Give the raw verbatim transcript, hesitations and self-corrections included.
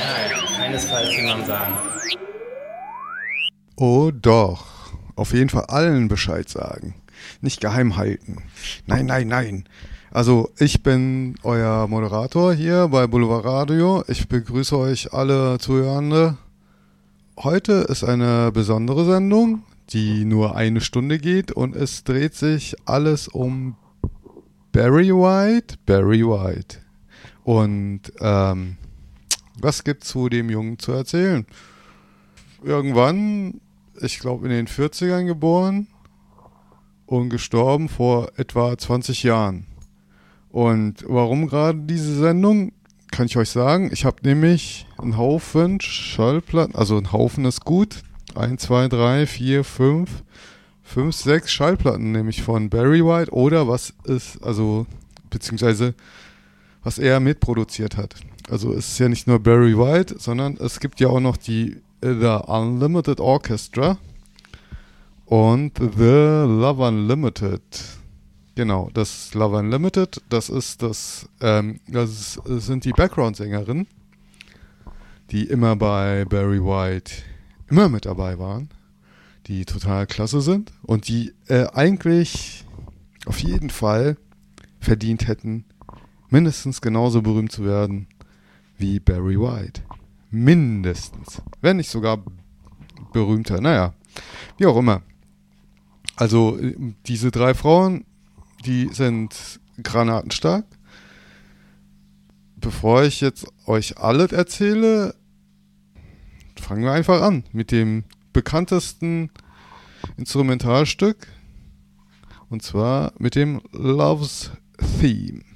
Nein, keinesfalls jemandem sagen. Oh doch, auf jeden Fall allen Bescheid sagen. Nicht geheim halten. Nein, nein, nein. Also ich bin euer Moderator hier bei Boulevard Radio. Ich begrüße euch alle Zuhörende. Heute ist eine besondere Sendung, die nur eine Stunde geht und es dreht sich alles um Barry White. Barry White. Und ähm, was gibt's zu dem Jungen zu erzählen? Irgendwann, ich glaube in den vierzigern geboren und gestorben vor etwa zwanzig Jahren. Und warum gerade diese Sendung? Kann ich euch sagen. Ich habe nämlich einen Haufen Schallplatten, also ein Haufen ist gut. eins, zwei, drei, vier, fünf, fünf, sechs Schallplatten, nämlich von Barry White oder was ist, also, beziehungsweise was er mitproduziert hat. Also es ist ja nicht nur Barry White, sondern es gibt ja auch noch die The Unlimited Orchestra und The Love Unlimited. Genau, das Love Unlimited, das ist das, ähm, das, ist, das sind die Background-Sängerinnen, die immer bei Barry White immer mit dabei waren, die total klasse sind und die äh, eigentlich auf jeden Fall verdient hätten, mindestens genauso berühmt zu werden wie Barry White. Mindestens. Wenn nicht sogar berühmter. Naja, wie auch immer. Also diese drei Frauen, die sind granatenstark. Bevor ich jetzt euch alles erzähle, fangen wir einfach an mit dem bekanntesten Instrumentalstück. Und zwar mit dem Love's Theme.